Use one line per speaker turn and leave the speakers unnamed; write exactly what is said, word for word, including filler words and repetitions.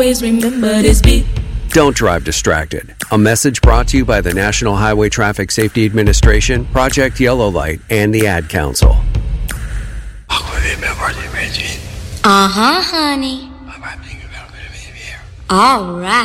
Always remember this beat.
Don't drive distracted. A message brought to you by the National Highway Traffic Safety Administration, Project Yellow Light, and the Ad Council.
Uh-huh, honey. All right.